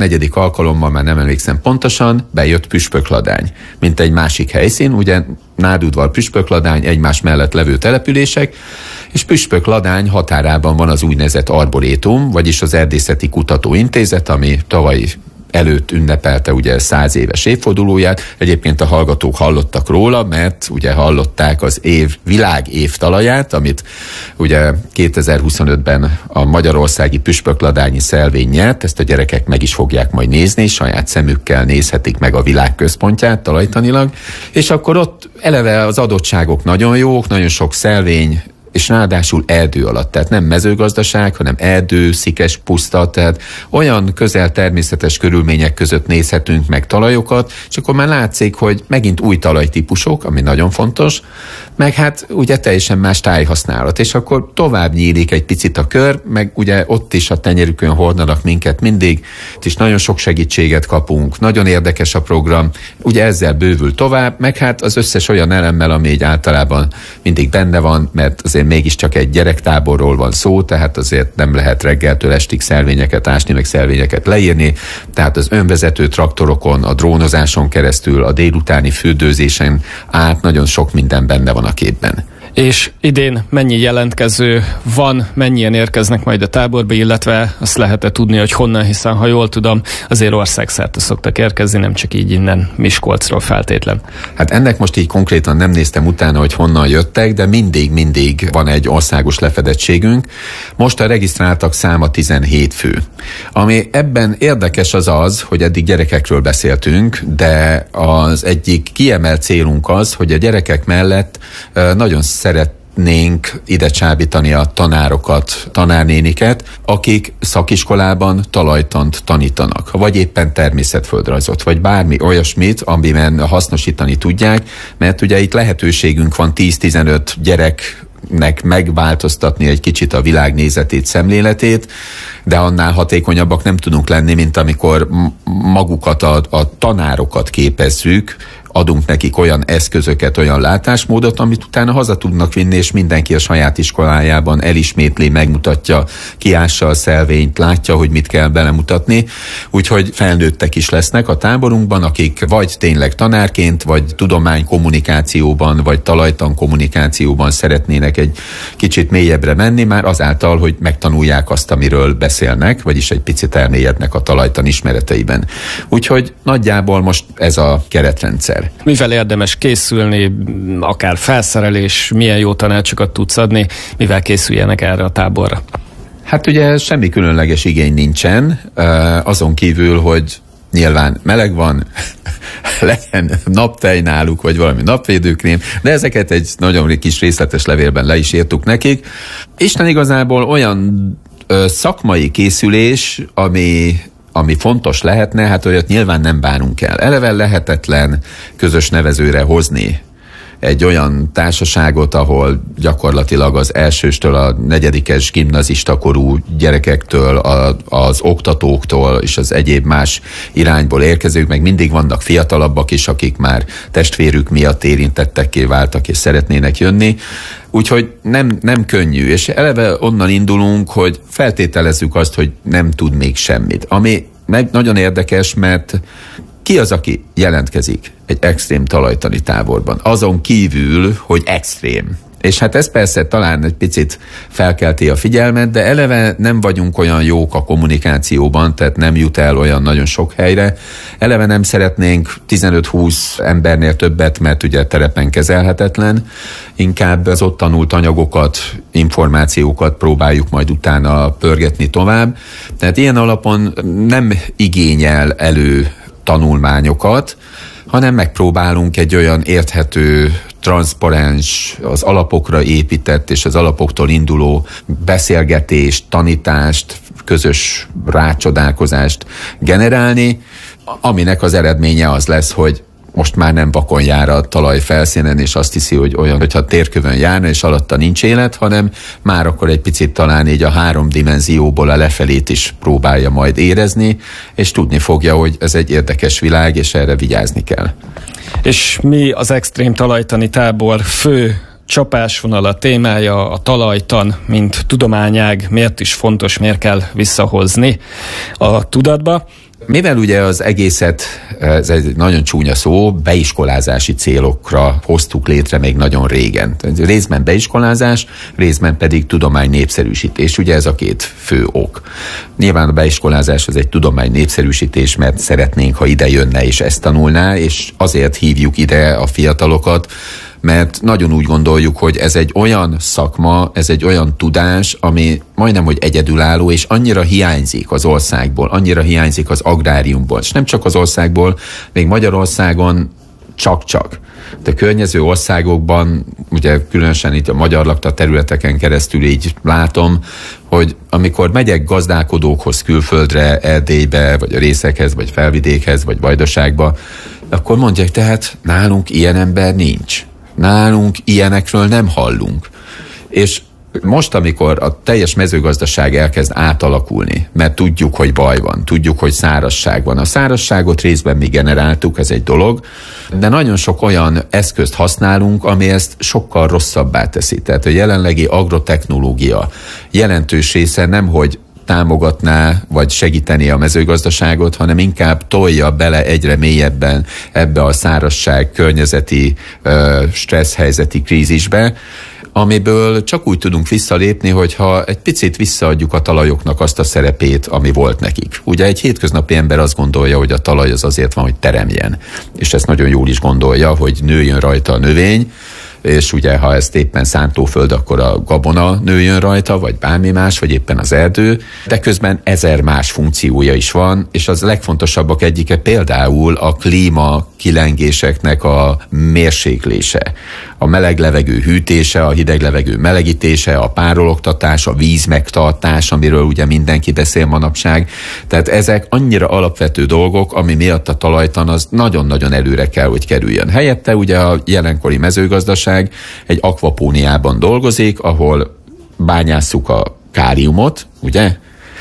negyedik alkalommal, már nem emlékszem pontosan, bejött Püspökladány, mint egy másik helyszín, ugye Nádudvar, Püspökladány, egymás mellett levő települések, és Püspökladány határában van az úgynevezett Arborétum, vagyis az Erdészeti Kutatóintézet, ami tavaly előtt ünnepelte ugye 100 éves évfordulóját. Egyébként a hallgatók hallottak róla, mert ugye hallották az világ évtalaját, amit ugye 2025-ben a magyarországi püspökladányi szelvény nyert, ezt a gyerekek meg is fogják majd nézni, saját szemükkel nézhetik meg a világ központját talajtanilag, és akkor ott eleve az adottságok nagyon jók, nagyon sok szelvény, és ráadásul erdő alatt, tehát nem mezőgazdaság, hanem erdő, szikes puszta, tehát olyan közel természetes körülmények között nézhetünk meg talajokat, és akkor már látszik, hogy megint új talajtípusok, ami nagyon fontos, meg hát ugye teljesen más tájhasználat, és akkor tovább nyílik egy picit a kör, meg ugye ott is a tenyerükön hordanak minket mindig, ott is nagyon sok segítséget kapunk, nagyon érdekes a program, ugye ezzel bővül tovább, meg hát az összes olyan elemmel, ami így általában mindig benne van, mert azért mégiscsak egy gyerektáborról van szó, tehát azért nem lehet reggeltől estig szelvényeket ásni, meg szelvényeket leírni, tehát az önvezető traktorokon, a drónozáson keresztül, a délutáni fürdőzésen át nagyon sok minden benne van a képben. És idén mennyi jelentkező van, mennyien érkeznek majd a táborba, illetve azt lehet-e tudni, hogy honnan, hiszen ha jól tudom, azért országszerte szoktak érkezni, nem csak így innen Miskolcról feltétlen. Hát ennek most így konkrétan nem néztem utána, hogy honnan jöttek, de mindig van egy országos lefedettségünk. Most a regisztráltak száma 17 fő. Ami ebben érdekes az, hogy eddig gyerekekről beszéltünk, de az egyik kiemelt célunk az, hogy a gyerekek mellett nagyon szeretnénk ide csábítani a tanárokat, tanárnéniket, akik szakiskolában talajtant tanítanak, vagy éppen természetföldrajzot, vagy bármi olyasmit, amiben hasznosítani tudják, mert ugye itt lehetőségünk van 10-15 gyereknek megváltoztatni egy kicsit a világnézetét, szemléletét, de annál hatékonyabbak nem tudunk lenni, mint amikor magukat, a tanárokat képezzük, adunk nekik olyan eszközöket, olyan látásmódot, amit utána haza tudnak vinni, és mindenki a saját iskolájában elismétli, megmutatja, kiássa a szelvényt, látja, hogy mit kell belemutatni. Úgyhogy felnőttek is lesznek a táborunkban, akik vagy tényleg tanárként, vagy tudománykommunikációban, vagy talajtan kommunikációban szeretnének egy kicsit mélyebbre menni, már azáltal, hogy megtanulják azt, amiről beszélnek, vagyis egy picit elmélyednek a talajtan ismereteiben. Úgyhogy nagyjából most ez a keretrendszer. Mivel érdemes készülni, akár felszerelés, milyen jó tanácsokat tudsz adni, mivel készüljenek erre a táborra? Hát ugye semmi különleges igény nincsen, azon kívül, hogy nyilván meleg van, legyen naptej náluk, vagy valami napvédőkrém, de ezeket egy nagyon kis részletes levélben le is írtuk nekik. Isten igazából olyan szakmai készülés, ami fontos lehetne, hát olyat nyilván nem bánunk el. Eleve lehetetlen közös nevezőre hozni egy olyan társaságot, ahol gyakorlatilag az elsőstől a negyedikes gimnazista korú gyerekektől, az oktatóktól és az egyéb más irányból érkezők, meg mindig vannak fiatalabbak is, akik már testvérük miatt érintettekké váltak és szeretnének jönni. Úgyhogy nem könnyű, és eleve onnan indulunk, hogy feltételezzük azt, hogy nem tud még semmit. Ami meg nagyon érdekes, mert ki az, aki jelentkezik egy extrém talajtani táborban? Azon kívül, hogy extrém. És hát ez persze talán egy picit felkelti a figyelmet, de eleve nem vagyunk olyan jók a kommunikációban, tehát nem jut el olyan nagyon sok helyre. Eleve nem szeretnénk 15-20 embernél többet, mert ugye terepen kezelhetetlen. Inkább az ott tanult anyagokat, információkat próbáljuk majd utána pörgetni tovább. Tehát ilyen alapon nem igényel elő tanulmányokat, hanem megpróbálunk egy olyan érthető, transzparens, az alapokra épített és az alapoktól induló beszélgetést, tanítást, közös rácsodálkozást generálni, aminek az eredménye az lesz, hogy most már nem vakon jár a talaj felszínen, és azt hiszi, hogy olyan, hogyha térkövön járna, és alatta nincs élet, hanem már akkor egy picit talán így a 3 dimenzióból a lefelét is próbálja majd érezni, és tudni fogja, hogy ez egy érdekes világ, és erre vigyázni kell. És mi az extrém talajtani tábor fő csapásvonala, témája, a talajtan, mint tudományág, miért is fontos, miért kell visszahozni a tudatba? Mivel ugye az egészet, ez egy nagyon csúnya szó, beiskolázási célokra hoztuk létre még nagyon régen. Részben beiskolázás, részben pedig tudomány népszerűsítés. Ugye ez a két fő ok. Nyilván a beiskolázás az egy tudomány népszerűsítés, mert szeretnénk, ha ide jönne és ezt tanulná, és azért hívjuk ide a fiatalokat, mert nagyon úgy gondoljuk, hogy ez egy olyan szakma, ez egy olyan tudás, ami majdnem, hogy egyedülálló, és annyira hiányzik az országból, annyira hiányzik az agráriumból, és nem csak az országból, még Magyarországon csak-csak. De környező országokban, ugye különösen itt a magyar lakta területeken keresztül így látom, hogy amikor megyek gazdálkodókhoz külföldre, Erdélybe, vagy a részekhez, vagy Felvidékhez, vagy Vajdaságba, akkor mondják, tehát nálunk ilyen ember nincs. Nálunk ilyenekről nem hallunk. És most, amikor a teljes mezőgazdaság elkezd átalakulni, mert tudjuk, hogy baj van, tudjuk, hogy szárazság van. A szárazságot részben mi generáltuk, ez egy dolog, de nagyon sok olyan eszközt használunk, ami ezt sokkal rosszabbá teszi. Tehát a jelenlegi agrotechnológia jelentős része nem, hogy támogatná, vagy segíteni a mezőgazdaságot, hanem inkább tolja bele egyre mélyebben ebbe a szárazság környezeti stressz helyzeti krízisbe, amiből csak úgy tudunk visszalépni, hogyha egy picit visszaadjuk a talajoknak azt a szerepét, ami volt nekik. Ugye egy hétköznapi ember azt gondolja, hogy a talaj az azért van, hogy teremjen. És ezt nagyon jól is gondolja, hogy nőjön rajta a növény, és ugye, ha ezt éppen szántóföld, akkor a gabona nőjön rajta, vagy bármi más, vagy éppen az erdő, de közben 1000 más funkciója is van, és az legfontosabbak egyike például a klíma kilengéseknek a mérséklése, a meleg levegő hűtése, a hideg levegő melegítése, a párologtatás, a víz megtartás, amiről ugye mindenki beszél manapság. Tehát ezek annyira alapvető dolgok, ami miatt a talajtan az nagyon-nagyon előre kell, hogy kerüljön. Helyette ugye a jelenkori mezőgazdaság egy akvapóniában dolgozik, ahol bányásszuk a káliumot, ugye?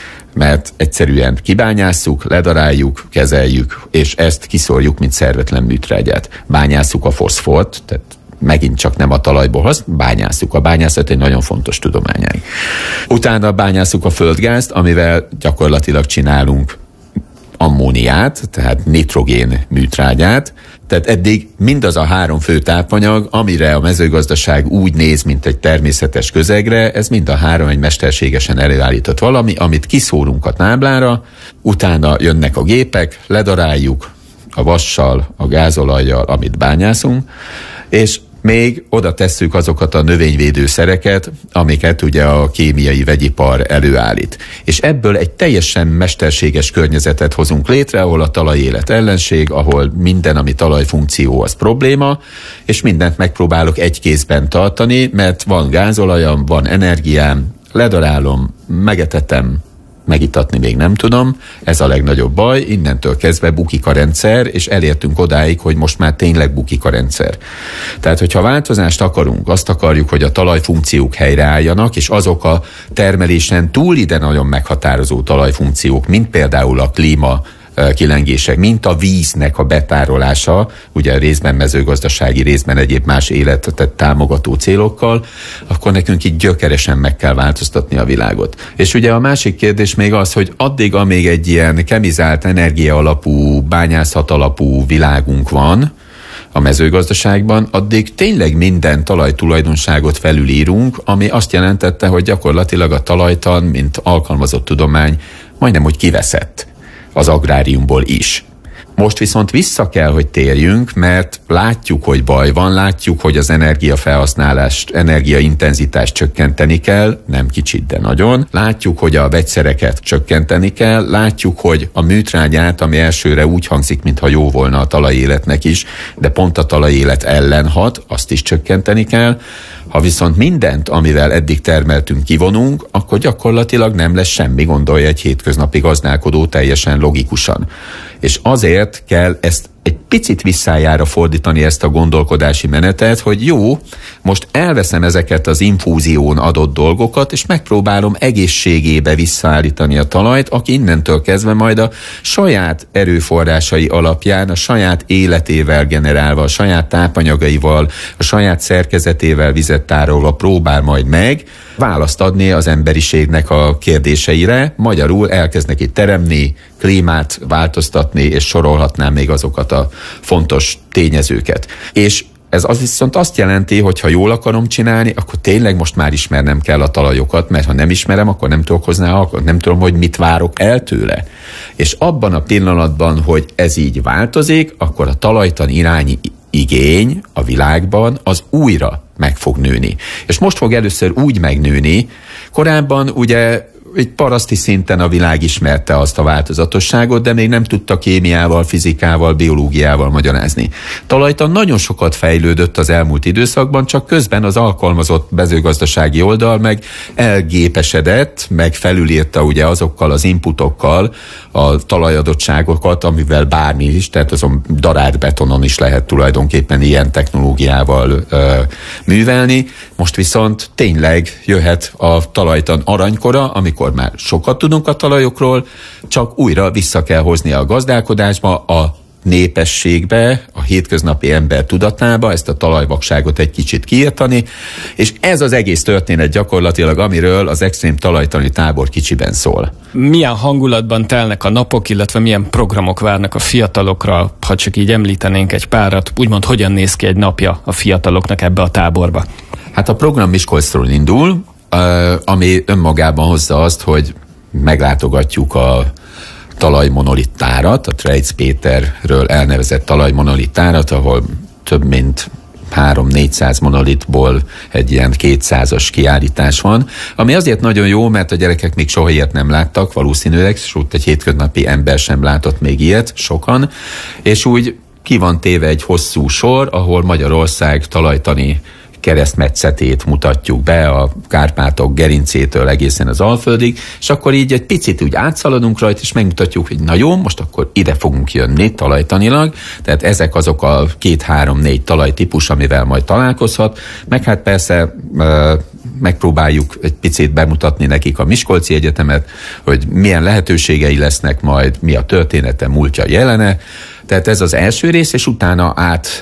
Mert egyszerűen kibányásszuk, ledaráljuk, kezeljük, és ezt kiszórjuk, mint szervetlen műtrágyát. Bányásszuk a foszfort, tehát megint csak nem a talajból, bányásszuk. A bányászat egy nagyon fontos tudományág. Utána bányásszuk a földgázt, amivel gyakorlatilag csinálunk ammóniát, tehát nitrogén műtrágyát. Tehát eddig mindaz a 3 fő tápanyag, amire a mezőgazdaság úgy néz, mint egy természetes közegre, ez mind a 3 egy mesterségesen előállított valami, amit kiszórunk a táblára, utána jönnek a gépek, ledaráljuk a vassal, a gázolajjal, amit bányászunk, és még oda tesszük azokat a növényvédőszereket, amiket ugye a kémiai vegyipar előállít. És ebből egy teljesen mesterséges környezetet hozunk létre, ahol a talajélet ellenség, ahol minden, ami talajfunkció, az probléma, és mindent megpróbálok egy kézben tartani, mert van gázolajam, van energiám, ledarálom, megetetem, megitatni még nem tudom, ez a legnagyobb baj, innentől kezdve bukik a rendszer, és elértünk odáig, hogy most már tényleg bukik a rendszer. Tehát, hogyha változást akarunk, azt akarjuk, hogy a talajfunkciók helyreálljanak, és azok a termelésen túl ide nagyon meghatározó talajfunkciók, mint például a klíma kilengések, mint a víznek a betárolása, ugye részben mezőgazdasági, részben egyéb más életet támogató célokkal, akkor nekünk így gyökeresen meg kell változtatni a világot. És ugye a másik kérdés még az, hogy addig, amíg egy ilyen kemizált, energia alapú, bányászat alapú világunk van a mezőgazdaságban, addig tényleg minden talajtulajdonságot felülírunk, ami azt jelentette, hogy gyakorlatilag a talajtan, mint alkalmazott tudomány, majdnem, hogy kiveszett az agráriumból is. Most viszont vissza kell, hogy térjünk, mert látjuk, hogy baj van, látjuk, hogy az energiafelhasználást, energiaintenzitást csökkenteni kell, nem kicsit, de nagyon. Látjuk, hogy a vegyszereket csökkenteni kell, látjuk, hogy a műtrágyát, ami elsőre úgy hangzik, mintha jó volna a talajéletnek is, de pont a talajélet ellen hat, azt is csökkenteni kell. Ha viszont mindent, amivel eddig termeltünk, kivonunk, akkor gyakorlatilag nem lesz semmi, gondolja egy hétköznapi gazdálkodó teljesen logikusan. És azért kell ezt egy picit visszájára fordítani, ezt a gondolkodási menetet, hogy jó, most elveszem ezeket az infúzión adott dolgokat, és megpróbálom egészségébe visszaállítani a talajt, aki innentől kezdve majd a saját erőforrásai alapján, a saját életével generálva, a saját tápanyagaival, a saját szerkezetével vizet tárolva próbál majd meg választ adni az emberiségnek a kérdéseire, magyarul elkezd neki teremni, klímát változtatni, és sorolhatnám még azokat a fontos tényezőket. És ez az viszont azt jelenti, hogy ha jól akarom csinálni, akkor tényleg most már ismernem kell a talajokat, mert ha nem ismerem, akkor nem tudok hozzá, akkor nem tudom, hogy mit várok el tőle. És abban a pillanatban, hogy ez így változik, akkor a talajtan irányi igény a világban az újra meg fog nőni. És most fog először úgy megnőni, korábban ugye egy paraszti szinten a világ ismerte azt a változatosságot, de még nem tudta kémiával, fizikával, biológiával magyarázni. Talajtan nagyon sokat fejlődött az elmúlt időszakban, csak közben az alkalmazott mezőgazdasági oldal meg elgépesedett, meg felülírta ugye azokkal az inputokkal a talajadottságokat, amivel bármi is, tehát azon darált betonon is lehet tulajdonképpen ilyen technológiával művelni. Most viszont tényleg jöhet a talajtan aranykora, amikor már sokat tudunk a talajokról, csak újra vissza kell hozni a gazdálkodásba, a népességbe, a hétköznapi ember tudatába, ezt a talajvakságot egy kicsit kiirtani, és ez az egész történet gyakorlatilag, amiről az extrém talajtani tábor kicsiben szól. Milyen hangulatban telnek a napok, illetve milyen programok várnak a fiatalokra, ha csak így említenénk egy párat, úgymond hogyan néz ki egy napja a fiataloknak ebbe a táborba? Hát a program Miskolcról indul, ami önmagában hozza azt, hogy meglátogatjuk a talajmonolittárat, a Trejc Péterről elnevezett talajmonolittárat, ahol több mint 300-400 monolitból egy ilyen 200-as kiállítás van, ami azért nagyon jó, mert a gyerekek még soha ilyet nem láttak, valószínűleg, sőt egy hétköznapi ember sem látott még ilyet, sokan, és úgy ki van téve egy hosszú sor, ahol Magyarország talajtani keresztmetszetét mutatjuk be a Kárpátok gerincétől egészen az Alföldig, és akkor így egy picit úgy átszaladunk rajta, és megmutatjuk, hogy na jó, most akkor ide fogunk jönni talajtanilag, tehát ezek azok a 2-3-4 talajtípus, amivel majd találkozhat, meg hát persze megpróbáljuk egy picit bemutatni nekik a Miskolci Egyetemet, hogy milyen lehetőségei lesznek majd, mi a története, múltja, jelene. Tehát ez az első rész, és utána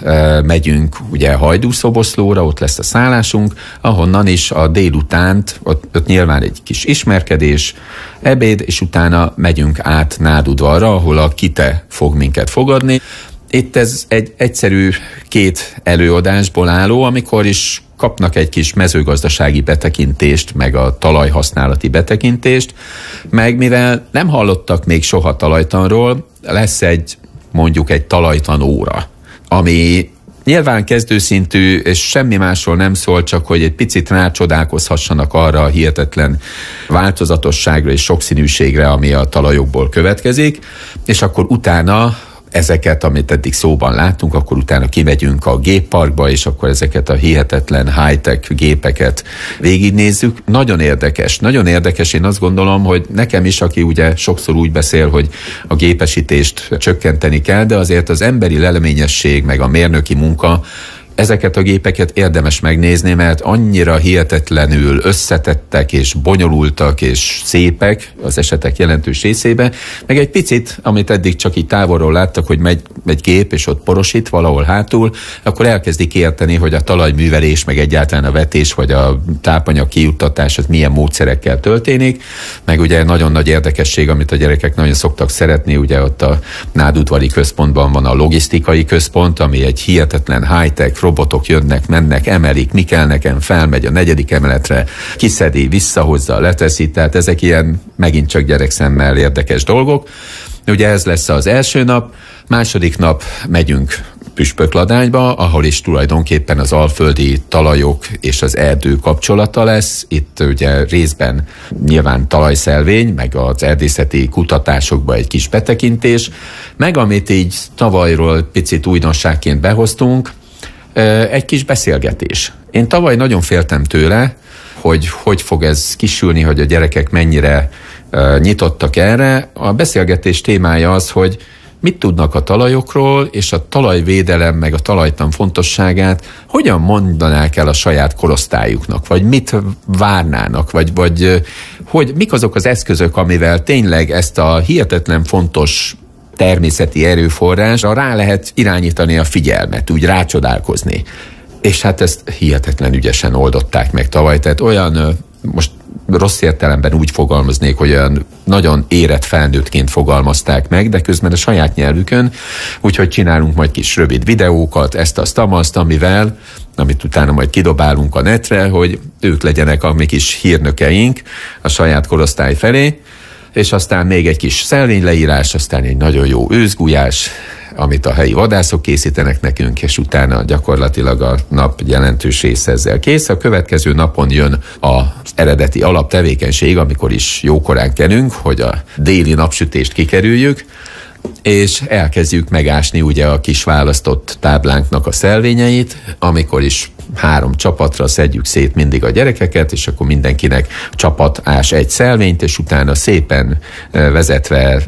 megyünk ugye Hajdúszoboszlóra, ott lesz a szállásunk, ahonnan is a délutánt, ott nyilván egy kis ismerkedés, ebéd, és utána megyünk át Nádudvarra, ahol a KITE fog minket fogadni. Itt ez egy egyszerű 2 előadásból álló, amikor is kapnak egy kis mezőgazdasági betekintést, meg a talajhasználati betekintést, meg mivel nem hallottak még soha talajtanról, lesz mondjuk egy talajtan óra, ami nyilván kezdőszintű, és semmi másról nem szól, csak hogy egy picit rácsodálkozhassanak arra a hihetetlen változatosságra és sokszínűségre, ami a talajokból következik, és akkor utána ezeket, amit eddig szóban láttunk, akkor utána kimegyünk a gépparkba, és akkor ezeket a hihetetlen high-tech gépeket végignézzük. Nagyon érdekes. Én azt gondolom, hogy nekem is, aki ugye sokszor úgy beszél, hogy a gépesítést csökkenteni kell, de azért az emberi leleményesség, meg a mérnöki munka, ezeket a gépeket érdemes megnézni, mert annyira hihetetlenül összetettek és bonyolultak és szépek az esetek jelentős részében, meg egy picit, amit eddig csak így távolról láttak, hogy megy egy gép és ott porosít valahol hátul, akkor elkezdik érteni, hogy a talajművelés, meg egyáltalán a vetés, vagy a tápanyag kijuttatás, az milyen módszerekkel történik, meg ugye nagyon nagy érdekesség, amit a gyerekek nagyon szoktak szeretni, ugye ott a Nádudvari központban van a logisztikai központ, ami egy hihetetlen high-tech, robotok jönnek, mennek, emelik, Mikelneken felmegy a 4. emeletre, kiszedi, visszahozza, leteszi, tehát ezek ilyen megint csak gyerekszemmel érdekes dolgok. Ugye ez lesz az első nap, második nap megyünk Püspökladányba, ahol is tulajdonképpen az alföldi talajok és az erdő kapcsolata lesz. Itt ugye részben nyilván talajszelvény, meg az erdészeti kutatásokba egy kis betekintés, meg amit így tavalyról picit újdonságként behoztunk, egy kis beszélgetés. Én tavaly nagyon féltem tőle, hogy fog ez kisülni, hogy a gyerekek mennyire nyitottak erre. A beszélgetés témája az, hogy mit tudnak a talajokról, és a talajvédelem, meg a talajtan fontosságát hogyan mondanák el a saját korosztályuknak, vagy mit várnának, vagy hogy mik azok az eszközök, amivel tényleg ezt a hihetetlen fontos természeti erőforrásra rá lehet irányítani a figyelmet, úgy rácsodálkozni. És hát ezt hihetetlen ügyesen oldották meg tavaly, tehát olyan, most rossz értelemben úgy fogalmaznék, hogy olyan nagyon érett felnőttként fogalmazták meg, de közben a saját nyelvükön, úgyhogy csinálunk majd kis rövid videókat, ezt-azt, amit utána majd kidobálunk a netre, hogy ők legyenek a mi kis hírnökeink a saját korosztály felé, és aztán még egy kis szelvényleírás, aztán egy nagyon jó őszgulyás, amit a helyi vadászok készítenek nekünk, és utána gyakorlatilag a nap jelentős része ezzel kész. A következő napon jön az eredeti alaptevékenység, amikor is jókorán kelünk, hogy a déli napsütést kikerüljük, és elkezdjük megásni ugye a kis választott táblánknak a szelvényeit, amikor is 3 csapatra szedjük szét mindig a gyerekeket, és akkor mindenkinek csapat ás egy szelvényt, és utána szépen vezetve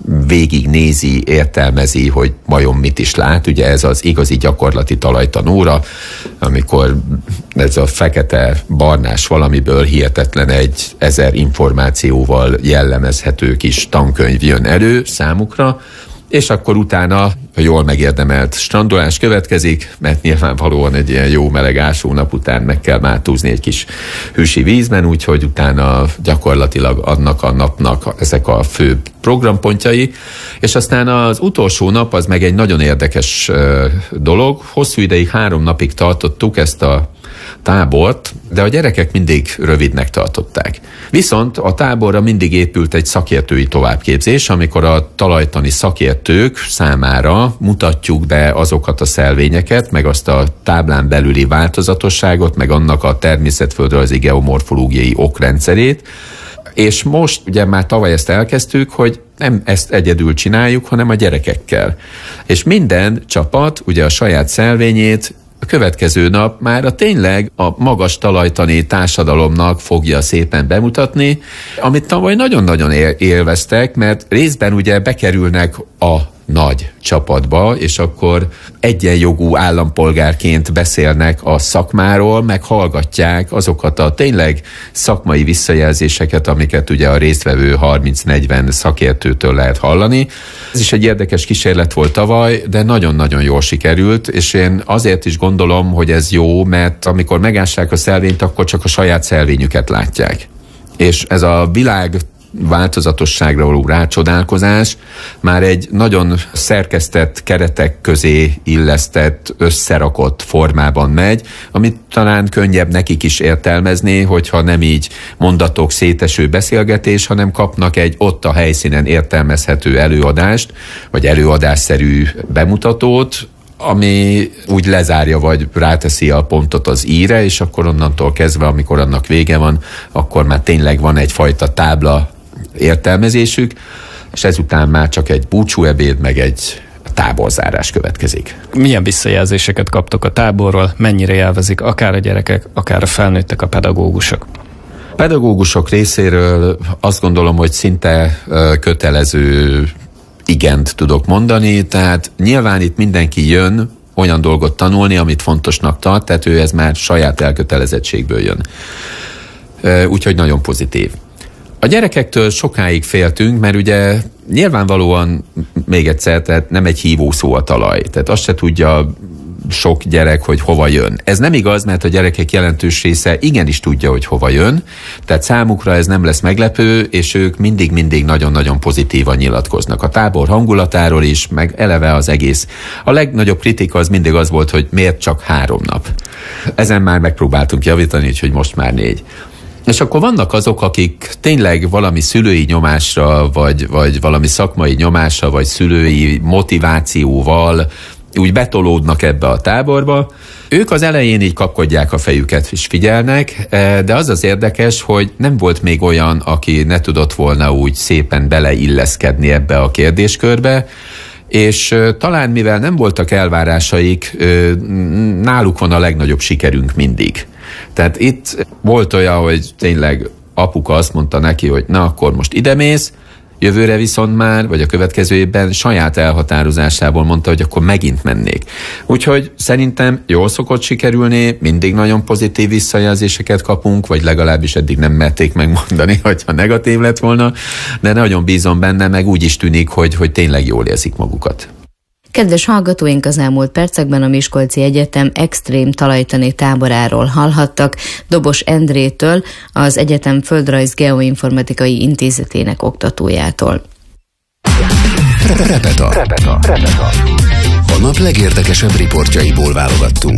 végignézi, értelmezi, hogy vajon mit is lát. Ugye ez az igazi gyakorlati talajtanóra, amikor ez a fekete-barnás valamiből hihetetlen 1000 információval jellemezhető kis tankönyv jön elő számukra, és akkor utána a jól megérdemelt strandolás következik, mert nyilvánvalóan egy ilyen jó meleg ásónap után meg kell mátúzni egy kis hűsi vízben, úgyhogy utána gyakorlatilag annak a napnak ezek a fő programpontjai, és aztán az utolsó nap az meg egy nagyon érdekes dolog. Hosszú ideig 3 napig tartottuk ezt a tábort, de a gyerekek mindig rövidnek tartották. Viszont a táborra mindig épült egy szakértői továbbképzés, amikor a talajtani szakértők számára mutatjuk be azokat a szelvényeket, meg azt a táblán belüli változatosságot, meg annak a természetföldrajzi geomorfológiai okrendszerét, és most ugye már tavaly ezt elkezdtük, hogy nem ezt egyedül csináljuk, hanem a gyerekekkel. És minden csapat ugye a saját szelvényét a következő nap már tényleg a magas talajtani társadalomnak fogja szépen bemutatni, amit tavaly nagyon-nagyon élveztek, mert részben ugye bekerülnek a nagy csapatba, és akkor egyenjogú állampolgárként beszélnek a szakmáról, meg hallgatják azokat a tényleg szakmai visszajelzéseket, amiket ugye a résztvevő 30-40 szakértőtől lehet hallani. Ez is egy érdekes kísérlet volt tavaly, de nagyon-nagyon jól sikerült, és én azért is gondolom, hogy ez jó, mert amikor megássák a szelvényt, akkor csak a saját szelvényüket látják. És ez a világ változatosságra való rácsodálkozás már egy nagyon szerkesztett keretek közé illesztett, összerakott formában megy, amit talán könnyebb nekik is értelmezni, hogyha nem így mondatok széteső beszélgetés, hanem kapnak egy ott a helyszínen értelmezhető előadást, vagy előadásszerű bemutatót, ami úgy lezárja, vagy ráteszi a pontot az íre, és akkor onnantól kezdve, amikor annak vége van, akkor már tényleg van egyfajta tábla értelmezésük, és ezután már csak egy búcsúebéd, meg egy táborzárás következik. Milyen visszajelzéseket kaptok a táborról, mennyire élvezik akár a gyerekek, akár a felnőttek, a pedagógusok? A pedagógusok részéről azt gondolom, hogy szinte kötelező igent tudok mondani, tehát nyilván itt mindenki jön olyan dolgot tanulni, amit fontosnak tart, tehát ő ez már saját elkötelezettségből jön. Úgyhogy nagyon pozitív. A gyerekektől sokáig féltünk, mert ugye nyilvánvalóan még egyszer, tehát nem egy hívó szó a talaj, tehát azt se tudja sok gyerek, hogy hova jön. Ez nem igaz, mert a gyerekek jelentős része igenis tudja, hogy hova jön, tehát számukra ez nem lesz meglepő, és ők mindig nagyon-nagyon pozitívan nyilatkoznak. A tábor hangulatáról is, meg eleve az egész. A legnagyobb kritika az mindig az volt, hogy miért csak 3 nap. Ezen már megpróbáltunk javítani, úgyhogy most már 4. És akkor vannak azok, akik tényleg valami szülői nyomásra, vagy valami szakmai nyomásra, vagy szülői motivációval úgy betolódnak ebbe a táborba. Ők az elején így kapkodják a fejüket és figyelnek, de az az érdekes, hogy nem volt még olyan, aki ne tudott volna úgy szépen beleilleszkedni ebbe a kérdéskörbe, és talán mivel nem voltak elvárásaik, náluk van a legnagyobb sikerünk mindig. Tehát itt volt olyan, hogy tényleg apuka azt mondta neki, hogy na akkor most idemész, jövőre viszont már, vagy a következő évben saját elhatározásából mondta, hogy akkor megint mennék. Úgyhogy szerintem jól szokott sikerülni, mindig nagyon pozitív visszajelzéseket kapunk, vagy legalábbis eddig nem merték megmondani, hogyha negatív lett volna, de nagyon bízom benne, meg úgy is tűnik, hogy tényleg jól érzik magukat. Kedves hallgatóink, az elmúlt percekben a Miskolci Egyetem extrém talajtani táboráról hallhattak Dobos Endrétől, az egyetem földrajz geoinformatikai intézetének oktatójától. Repeta. A nap legérdekesebb riportjaiból válogattunk.